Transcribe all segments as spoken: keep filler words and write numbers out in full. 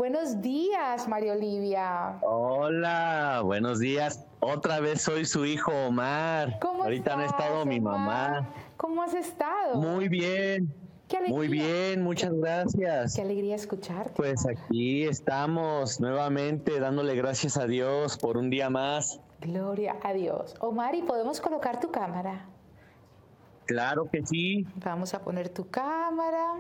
Buenos días, María Olivia. Hola, buenos días. Otra vez soy su hijo Omar. ¿Cómo Ahorita no ha estás, estado mi Omar? mamá. ¿Cómo has estado? Muy bien. Qué alegría. Muy bien, muchas gracias. Qué alegría escucharte. Pues Omar. aquí estamos nuevamente dándole gracias a Dios por un día más. Gloria a Dios. Omar, ¿y podemos colocar tu cámara? Claro que sí. Vamos a poner tu cámara.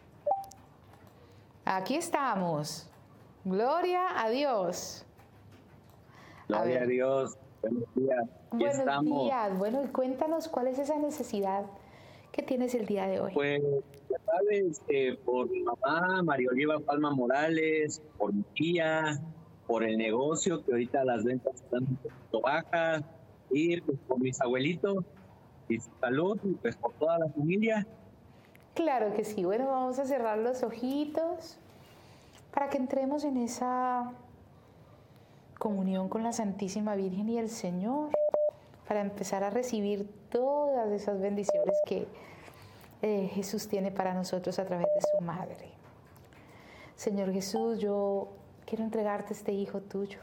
Aquí estamos. Gloria a Dios. Gloria a, a Dios. Buenos días. Aquí Buenos estamos. días. Bueno, y cuéntanos cuál es esa necesidad que tienes el día de hoy. Pues, ya sabes, eh, por mi mamá, María Oliva Palma Morales, por mi tía, por el negocio, que ahorita las ventas están un poquito bajas, y pues por mis abuelitos, y su salud, y pues por toda la familia. Claro que sí. Bueno, vamos a cerrar los ojitos para que entremos en esa comunión con la Santísima Virgen y el Señor, para empezar a recibir todas esas bendiciones que eh, Jesús tiene para nosotros a través de su Madre. Señor Jesús, yo quiero entregarte este hijo tuyo.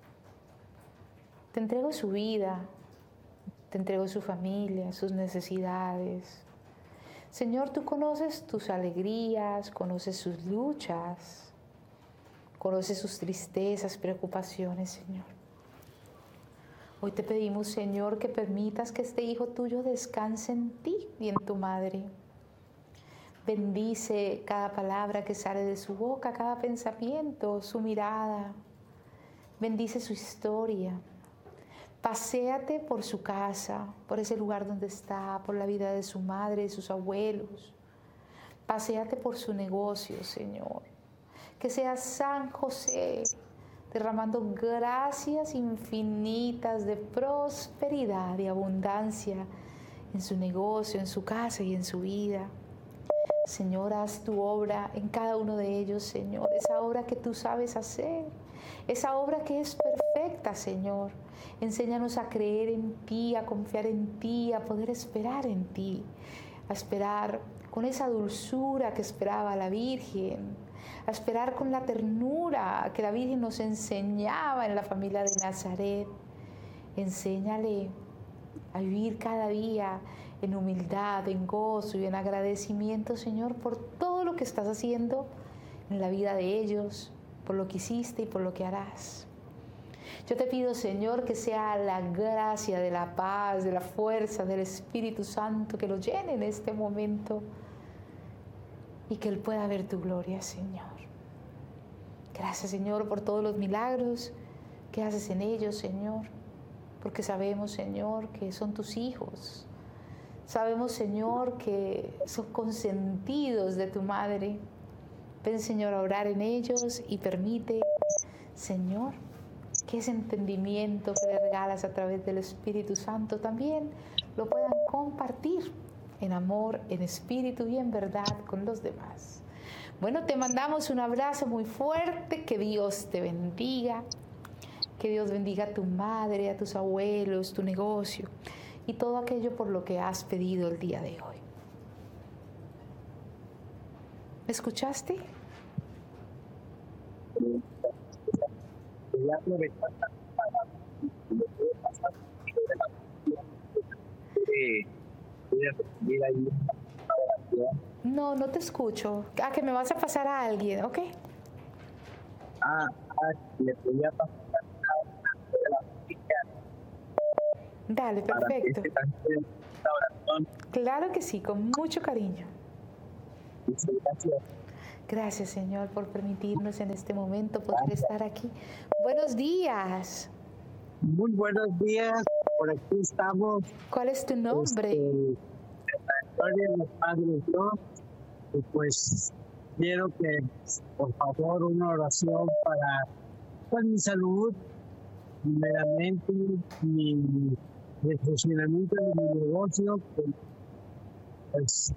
Te entrego su vida, te entrego su familia, sus necesidades. Señor, tú conoces tus alegrías, conoces sus luchas, conoces sus tristezas, preocupaciones, Señor. Hoy te pedimos, Señor, que permitas que este hijo tuyo descanse en ti y en tu madre. Bendice cada palabra que sale de su boca, cada pensamiento, su mirada. Bendice su historia. Paséate por su casa, por ese lugar donde está, por la vida de su madre, de sus abuelos. Paséate por su negocio, Señor. Que sea San José derramando gracias infinitas de prosperidad y abundancia en su negocio, en su casa y en su vida. Señor, haz tu obra en cada uno de ellos, Señor. Esa obra que tú sabes hacer, esa obra que es perfecta, Señor. Enséñanos a creer en ti, a confiar en ti, a poder esperar en ti, a esperar con esa dulzura que esperaba la Virgen, a esperar con la ternura que la Virgen nos enseñaba en la familia de Nazaret. Enséñale a vivir cada día en humildad, en gozo y en agradecimiento, Señor, por todo lo que estás haciendo en la vida de ellos, por lo que hiciste y por lo que harás. Yo te pido, Señor, que sea la gracia de la paz, de la fuerza del Espíritu Santo que lo llene en este momento y que Él pueda ver tu gloria, Señor. Gracias, Señor, por todos los milagros que haces en ellos, Señor, porque sabemos, Señor, que son tus hijos. Sabemos, Señor, que son consentidos de tu Madre. Ven, Señor, a orar en ellos y permite, Señor, que ese entendimiento que le regalas a través del Espíritu Santo también lo puedan compartir en amor, en espíritu y en verdad con los demás. Bueno, te mandamos un abrazo muy fuerte, que Dios te bendiga, que Dios bendiga a tu madre, a tus abuelos, tu negocio y todo aquello por lo que has pedido el día de hoy. ¿Me escuchaste? No, no te escucho. Ah, que me vas a pasar a alguien, ¿ok? Ah, ah le podía pasar a la Dale, perfecto. Para que esta oración. Claro que sí, con mucho cariño. Gracias. Gracias, Señor, por permitirnos en este momento poder Gracias. Estar aquí. Buenos días. Muy buenos días. Por aquí estamos. ¿Cuál es tu nombre? Este, la historia de los padres, ¿no? Y pues quiero que, por favor, una oración para pues, mi salud, primeramente, mi el funcionamiento de mi negocio, que, pues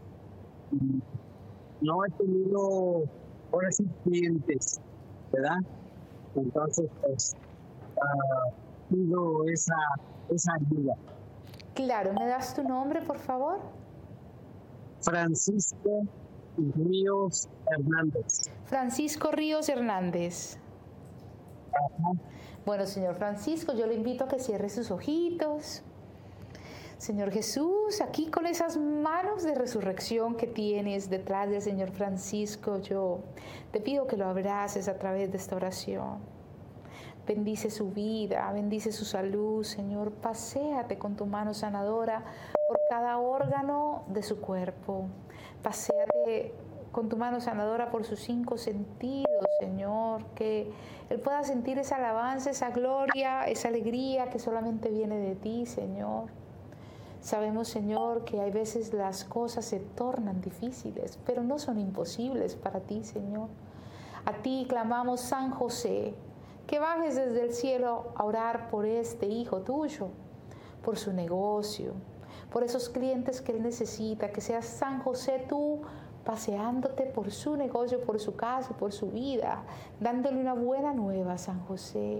no he tenido ahora sí clientes, ¿verdad? Entonces, pues uh, pido esa, esa ayuda. Claro, ¿me das tu nombre, por favor? Francisco Ríos Hernández. Francisco Ríos Hernández. Ajá. Bueno, señor Francisco, yo le invito a que cierre sus ojitos. Señor Jesús, aquí con esas manos de resurrección que tienes detrás del Señor Francisco, yo te pido que lo abraces a través de esta oración. Bendice su vida, bendice su salud, Señor. Paséate con tu mano sanadora por cada órgano de su cuerpo. Paséate con tu mano sanadora por sus cinco sentidos, Señor. Que Él pueda sentir esa alabanza, esa gloria, esa alegría que solamente viene de ti, Señor. Sabemos, Señor, que hay veces las cosas se tornan difíciles, pero no son imposibles para ti, Señor. A ti clamamos, San José, que bajes desde el cielo a orar por este hijo tuyo, por su negocio, por esos clientes que él necesita, que seas San José tú paseándote por su negocio, por su casa, por su vida, dándole una buena nueva, San José.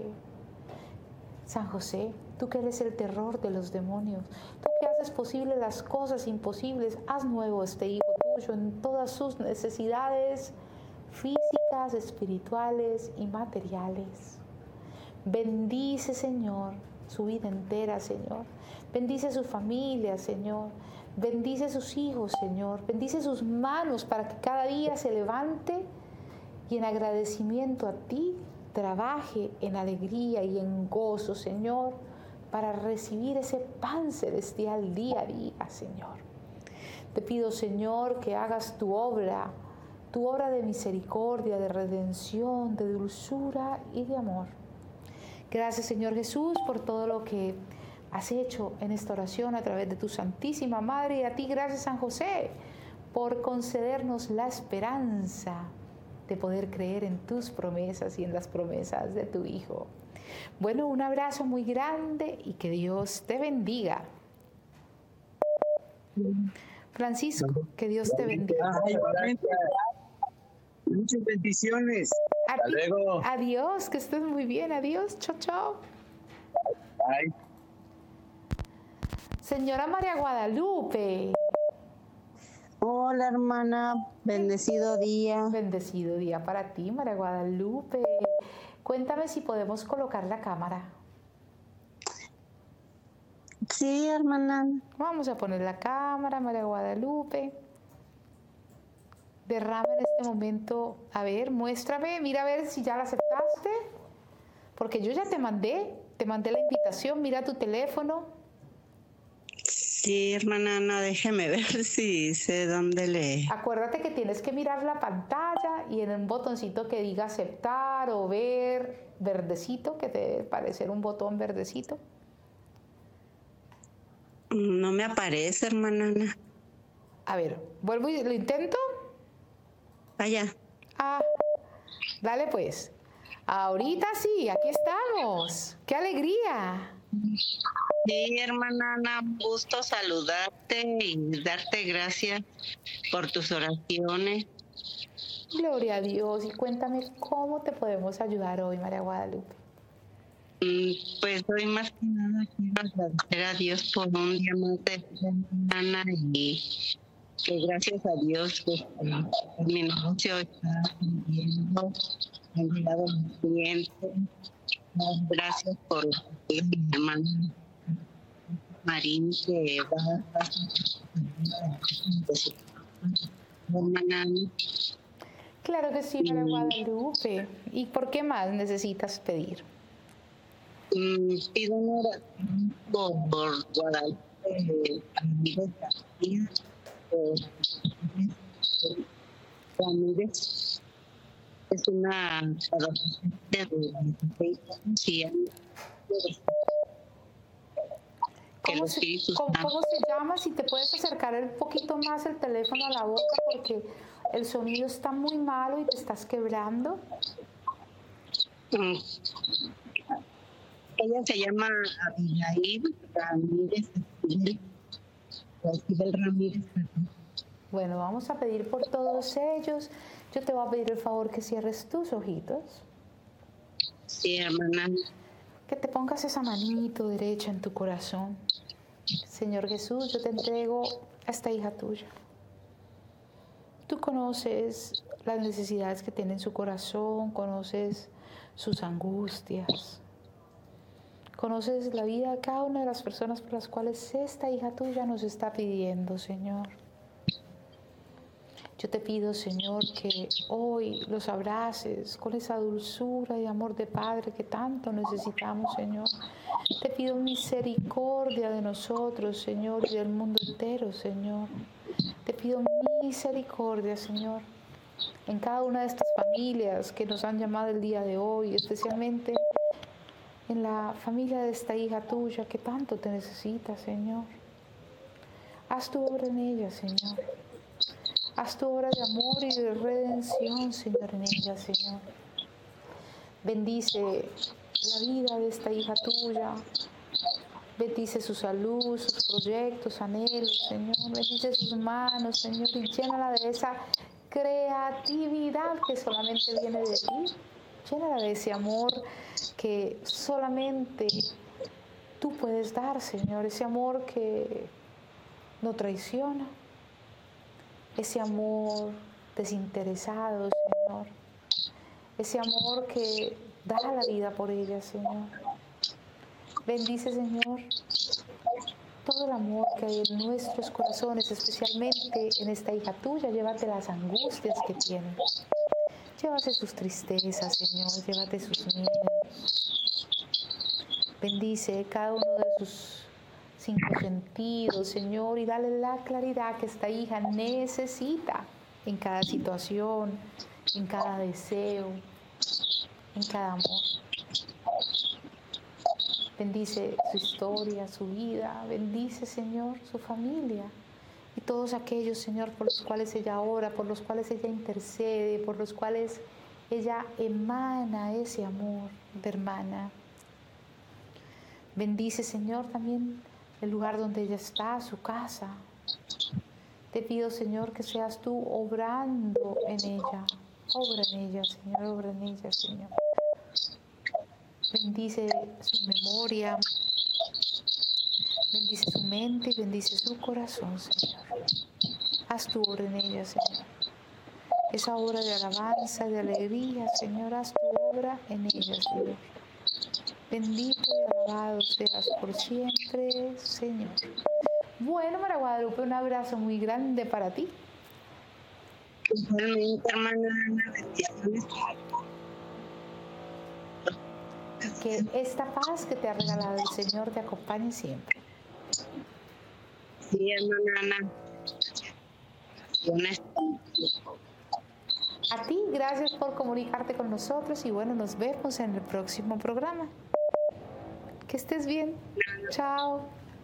San José, tú que eres el terror de los demonios, tú que haces posible las cosas imposibles, haz nuevo este hijo tuyo en todas sus necesidades físicas, espirituales y materiales. Bendice, Señor, su vida entera, Señor. Bendice su familia, Señor. Bendice sus hijos, Señor. Bendice sus manos para que cada día se levante y en agradecimiento a ti trabaje en alegría y en gozo, Señor, para recibir ese pan celestial día a día, Señor. Te pido, Señor, que hagas tu obra, tu obra de misericordia, de redención, de dulzura y de amor. Gracias, Señor Jesús, por todo lo que has hecho en esta oración a través de tu Santísima Madre. Y a ti, gracias, San José, por concedernos la esperanza de poder creer en tus promesas y en las promesas de tu Hijo. Bueno, un abrazo muy grande y que Dios te bendiga. Francisco, que Dios te bendiga. Muchas bendiciones. Hasta luego. Adiós, que estés muy bien. Adiós, chao, chao. Bye. Señora María Guadalupe. Hola, hermana. Bendecido día. Bendecido día para ti, María Guadalupe. Cuéntame si podemos colocar la cámara. Sí, hermana. Vamos a poner la cámara, María Guadalupe. Derrama en este momento, a ver, muéstrame, mira a ver si ya la aceptaste, porque yo ya te mandé, te mandé la invitación, mira tu teléfono. Sí, hermana Ana, déjeme ver si sé dónde le... Acuérdate que tienes que mirar la pantalla y en un botoncito que diga aceptar o ver, verdecito, que te debe parecer un botón verdecito. No me aparece, hermana Ana. A ver, vuelvo y lo intento. Allá. Ah, dale pues. Ahorita sí, aquí estamos. ¡Qué alegría! Sí, hermana Ana, gusto saludarte y darte gracias por tus oraciones. Gloria a Dios. Y cuéntame cómo te podemos ayudar hoy, María Guadalupe. Pues hoy más que nada quiero agradecer a Dios por un día más de semana y que gracias a Dios pues, mi negocio está viviendo, han llegado mis clientes. Gracias por mi hermana Marín que va a Claro que sí, María Guadalupe. ¿Y por qué más necesitas pedir? Pido una oración por, por Guadalupe Ramírez García, Ramírez es una adolescente de dieciséis años y ¿Cómo se, ¿cómo, ¿Cómo se llama? Si te puedes acercar un poquito más el teléfono a la boca porque el sonido está muy malo y te estás quebrando. Mm. Ella se llama Abigail Ramírez, Abigail Ramírez. Bueno, vamos a pedir por todos ellos. Yo te voy a pedir el favor que cierres tus ojitos. Sí, hermana. Que te pongas esa manito derecha en tu corazón. Señor Jesús, yo te entrego a esta hija tuya. Tú conoces las necesidades que tiene en su corazón, conoces sus angustias, conoces la vida de cada una de las personas por las cuales esta hija tuya nos está pidiendo, Señor. Yo te pido, Señor, que hoy los abraces con esa dulzura y amor de Padre que tanto necesitamos, Señor. Te pido misericordia de nosotros, Señor, y del mundo entero, Señor. Te pido misericordia, Señor, en cada una de estas familias que nos han llamado el día de hoy, especialmente en la familia de esta hija tuya que tanto te necesita, Señor. Haz tu obra en ella, Señor. Haz tu obra de amor y de redención, Señor, en ella, Señor. Bendice la vida de esta hija tuya. Bendice su salud, sus proyectos, anhelos, Señor. Bendice sus manos, Señor, y llénala de esa creatividad que solamente viene de ti. Llénala de ese amor que solamente tú puedes dar, Señor. Ese amor que no traiciona. Ese amor desinteresado, Señor. Ese amor que da la vida por ella, Señor. Bendice, Señor, todo el amor que hay en nuestros corazones, especialmente en esta hija tuya. Llévate las angustias que tiene. Llévate sus tristezas, Señor. Llévate sus miedos. Bendice cada uno de sus cinco sentidos, Señor, y dale la claridad que esta hija necesita en cada situación, en cada deseo, en cada amor. Bendice su historia, su vida. Bendice, Señor, su familia y todos aquellos, Señor, por los cuales ella ora, por los cuales ella intercede, por los cuales ella emana ese amor de hermana. Bendice, Señor, también el lugar donde ella está, su casa. Te pido, Señor, que seas tú obrando en ella. Obra en ella, Señor, obra en ella, Señor. Bendice su memoria, bendice su mente y bendice su corazón, Señor. Haz tu obra en ella, Señor. Esa obra de alabanza, de alegría, Señor, haz tu obra en ella, Señor. Bendito y alabado seas por siempre, Señor. Bueno, María Guadalupe, un abrazo muy grande para ti. Igualmente, hermana Ana, bendiciones. Que esta paz que te ha regalado el Señor te acompañe siempre. Sí, hermana Ana. A ti, gracias por comunicarte con nosotros y bueno, nos vemos en el próximo programa. Que estés bien. Chao.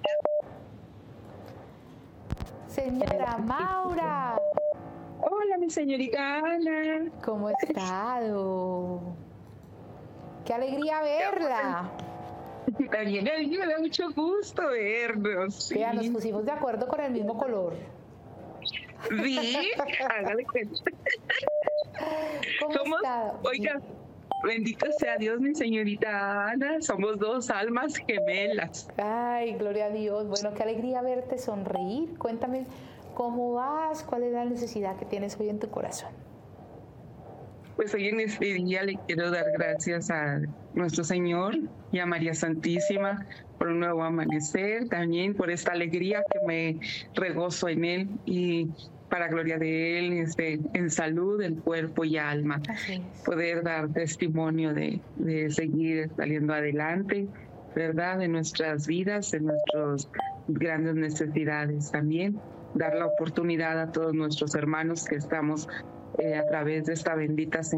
Señora Maura. Hola, mi señorita Ana. ¿Cómo ha estado? ¡Qué alegría verla! También a mí me da mucho gusto vernos. Sí. Ya nos pusimos de acuerdo con el mismo color. Sí, hágale cuenta. ¿Cómo Somos, está? Oiga, bendito sea Dios, mi señorita Ana. Somos dos almas gemelas. Ay, gloria a Dios. Bueno, qué alegría verte sonreír. Cuéntame cómo vas, cuál es la necesidad que tienes hoy en tu corazón. Pues hoy en este día le quiero dar gracias a nuestro Señor y a María Santísima por un nuevo amanecer, también por esta alegría que me regozo en Él y para gloria de Él, este, en salud, en cuerpo y alma. Así es. Poder dar testimonio de, de seguir saliendo adelante, ¿verdad? De nuestras vidas, de nuestras grandes necesidades también. Dar la oportunidad a todos nuestros hermanos que estamos eh, a través de esta bendita